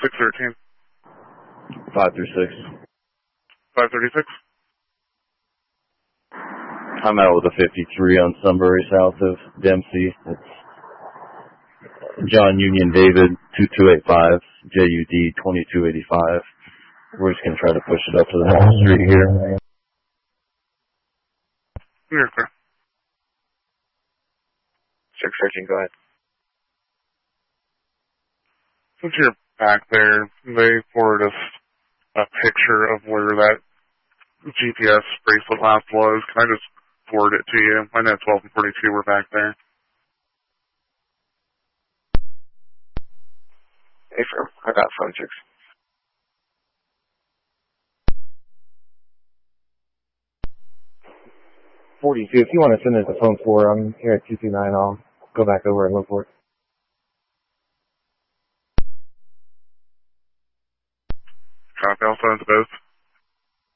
613. 536. 536. I'm out with a 53 on Sunbury south of Dempsey. It's John Union David 2285 JUD 2285. We're just gonna try to push it up to the next street here. You're clear. 613, go ahead. Since you're back there, they forwarded us a picture of where that GPS bracelet last was. Can I just forward it to you? I know 12 and 42 were back there. Hey, firm. I got phone 6. If you want to send it to phone 4, I'm here at 229. I'll go back over and look for it. Copy. I'll send it to both.